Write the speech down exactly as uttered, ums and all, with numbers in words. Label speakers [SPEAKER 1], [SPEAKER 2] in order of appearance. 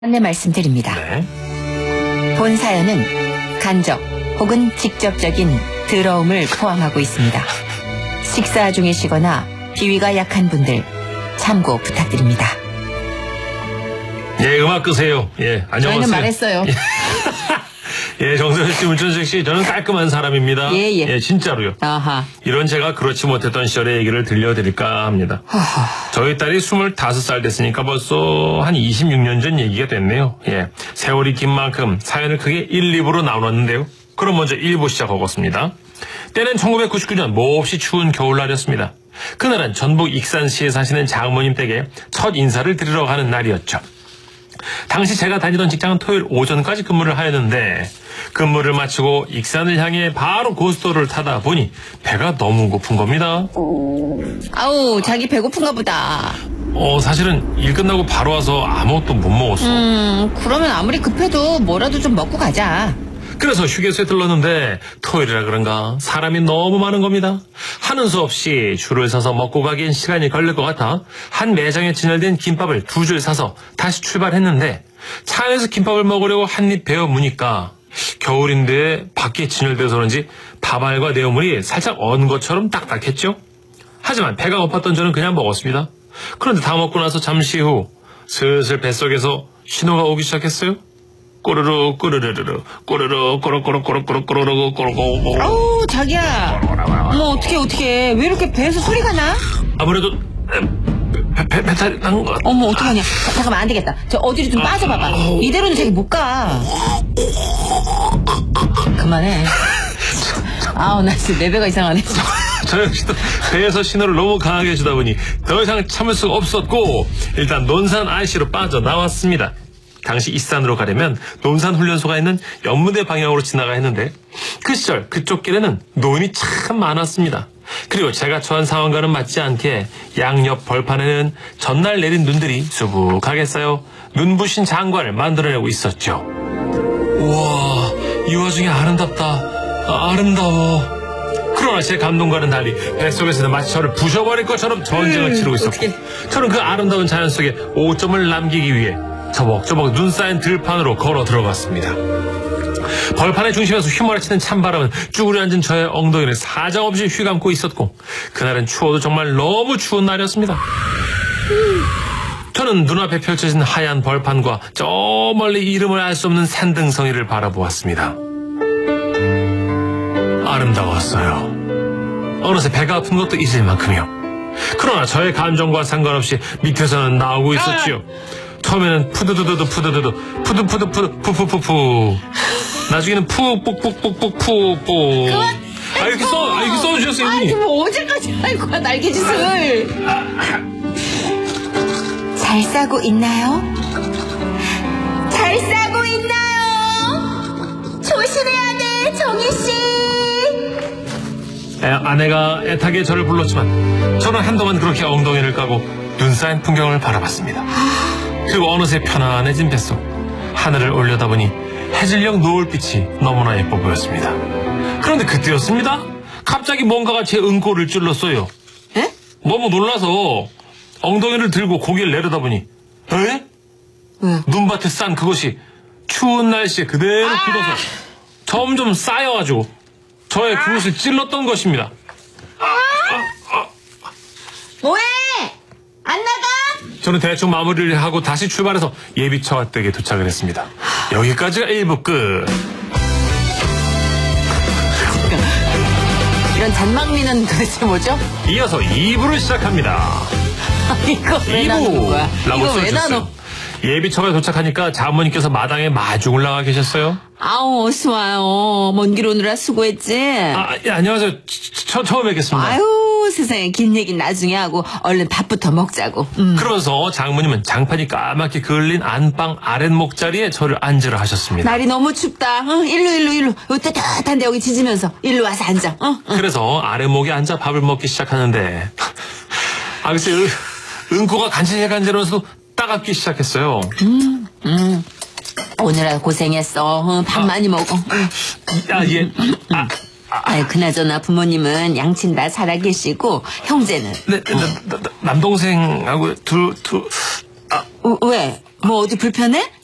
[SPEAKER 1] 안내 말씀드립니다.
[SPEAKER 2] 네.
[SPEAKER 1] 본 사연은 간접 혹은 직접적인 더러움을 포함하고 있습니다. 식사 중이시거나 비위가 약한 분들 참고 부탁드립니다.
[SPEAKER 2] 예, 음악 끄세요. 예, 안녕하세요.
[SPEAKER 1] 저희는 말했어요.
[SPEAKER 2] 예, 정선희 씨, 문천식 씨, 저는 깔끔한 사람입니다.
[SPEAKER 1] 예, 예.
[SPEAKER 2] 예, 진짜로요.
[SPEAKER 1] 아하.
[SPEAKER 2] 이런 제가 그렇지 못했던 시절의 얘기를 들려드릴까 합니다.
[SPEAKER 1] 허허.
[SPEAKER 2] 저희 딸이 스물다섯 살 됐으니까 벌써 한 이십육 년 전 얘기가 됐네요. 예, 세월이 긴 만큼 사연을 크게 일, 이 부로 나눴는데요. 그럼 먼저 일 부 시작하겠습니다. 때는 천구백구십구 년 몹시 추운 겨울날이었습니다. 그날은 전북 익산시에 사시는 장모님 댁에 첫 인사를 드리러 가는 날이었죠. 당시 제가 다니던 직장은 토요일 오전까지 근무를 하였는데 근무를 마치고 익산을 향해 바로 고속도로를 타다 보니 배가 너무 고픈 겁니다.
[SPEAKER 1] 아우, 자기 배고픈가 보다.
[SPEAKER 2] 어 사실은 일 끝나고 바로 와서 아무것도 못 먹었어.
[SPEAKER 1] 음, 그러면 아무리 급해도 뭐라도 좀 먹고 가자.
[SPEAKER 2] 그래서 휴게소에 들렀는데 토요일이라 그런가 사람이 너무 많은 겁니다. 하는 수 없이 줄을 서서 먹고 가기엔 시간이 걸릴 것 같아 한 매장에 진열된 김밥을 두 줄 사서 다시 출발했는데 차 안에서 김밥을 먹으려고 한 입 베어 무니까 겨울인데 밖에 진열돼서 그런지 밥알과 내용물이 살짝 언 것처럼 딱딱했죠. 하지만 배가 고팠던 저는 그냥 먹었습니다. 그런데 다 먹고 나서 잠시 후 슬슬 뱃속에서 신호가 오기 시작했어요. 꼬르르 꼬르르르 꼬르르 꼬르꼬르 꼬르꼬르 꼬르르 꼬르꼬르.
[SPEAKER 1] 아우, 자기야. 어머, 어떡해, 어떡해. 왜 이렇게 배에서 소리가 나?
[SPEAKER 2] 아무래도 배, 배, 배탈이 난 것.
[SPEAKER 1] 어머, 어떡하냐. 자, 잠깐만, 안 되겠다. 저 어디로 좀 빠져봐봐. 이대로는 자기 못 가. 그만해. 아우, 나 지금 내 배가 이상하네.
[SPEAKER 2] 저 역시도 배에서 신호를 너무 강하게 주다 보니 더 이상 참을 수가 없었고 일단 논산 아이씨로 빠져나왔습니다. 당시 익산으로 가려면 논산 훈련소가 있는 연무대 방향으로 지나가야 했는데 그 시절 그쪽 길에는 노인이 참 많았습니다. 그리고 제가 처한 상황과는 맞지 않게 양옆 벌판에는 전날 내린 눈들이 수북하게 쌓여 눈부신 장관을 만들어내고 있었죠. 우와, 이 와중에 아름답다. 아, 아름다워. 그러나 제 감동과는 달리 뱃속에서는 마치 저를 부셔버릴 것처럼 전쟁을 치르고 있었고 저는 그 아름다운 자연 속에 오점을 남기기 위해 저벅저벅 눈 쌓인 들판으로 걸어 들어갔습니다. 벌판의 중심에서 휘몰아치는 찬바람은 쭈그려 앉은 저의 엉덩이를 사정없이 휘감고 있었고 그날은 추워도 정말 너무 추운 날이었습니다. 저는 눈앞에 펼쳐진 하얀 벌판과 저 멀리 이름을 알 수 없는 산등성이를 바라보았습니다. 아름다웠어요. 어느새 배가 아픈 것도 잊을 만큼이요. 그러나 저의 감정과 상관없이 밑에서는 나오고 있었지요. 처음에는 푸드드드드 푸드드드 푸드푸드푸드 푸푸푸푸 나중에는 푸뿌뿌뿌뿌 푸뿌. 아 이렇게 써 아 이렇게 써주셨어요.
[SPEAKER 1] 아, 뭐 언제까지 할 거야, 날개짓을. 잘 싸고 있나요? 잘 싸고 있나요? 조심해야 돼, 정희씨.
[SPEAKER 2] 애, 아내가 애타게 저를 불렀지만 저는 한동안 그렇게 엉덩이를 까고 눈 쌓인 풍경을 바라봤습니다. 그리고 어느새 편안해진 뱃속 하늘을 올려다보니 해질녘 노을빛이 너무나 예뻐 보였습니다. 그런데 그때였습니다. 갑자기 뭔가가 제 은꼬를 찔렀어요.
[SPEAKER 1] 에?
[SPEAKER 2] 너무 놀라서 엉덩이를 들고 고개를 내려다보니 에?
[SPEAKER 1] 왜?
[SPEAKER 2] 눈밭에 싼 그것이 추운 날씨에 그대로
[SPEAKER 1] 아!
[SPEAKER 2] 굳어서 점점 쌓여가지고 저의 그것을 찔렀던 것입니다.
[SPEAKER 1] 뭐해? 안 나가?
[SPEAKER 2] 저는 대충 마무리를 하고 다시 출발해서 예비처가 댁에 도착을 했습니다. 여기까지가 일 부 끝.
[SPEAKER 1] 이런 잔망미는 도대체 뭐죠?
[SPEAKER 2] 이어서 이 부를 시작합니다.
[SPEAKER 1] 이거 왜 나누는 거야? 이거 왜 나눠?
[SPEAKER 2] 예비처가 도착하니까 장모님께서 마당에 마중을 나가 계셨어요.
[SPEAKER 1] 아우, 어서 와요. 먼 길 오느라 수고했지?
[SPEAKER 2] 아, 예, 안녕하세요. 처, 처음 뵙겠습니다.
[SPEAKER 1] 아유, 세상에 긴 얘기는 나중에 하고 얼른 밥부터 먹자고. 음.
[SPEAKER 2] 그러면서 장모님은 장판이 까맣게 그을린 안방 아랫목 자리에 저를 앉으라 하셨습니다.
[SPEAKER 1] 날이 너무 춥다. 어? 일로 일로 일로. 여기 따뜻한데 여기 짖으면서 일로 와서 앉아. 어? 어.
[SPEAKER 2] 그래서 아랫목에 앉아 밥을 먹기 시작하는데 아 글쎄 은코가 간질간질 간질하면서도 따갑기 시작했어요.
[SPEAKER 1] 음, 음. 오늘아 고생했어. 어, 밥 아, 많이 먹어.
[SPEAKER 2] 아, 예. 아,
[SPEAKER 1] 아, 아유, 그나저나 부모님은 양친 다 살아계시고 형제는?
[SPEAKER 2] 네, 나, 나, 남동생하고 둘, 둘.
[SPEAKER 1] 아. 왜? 뭐 어디 불편해?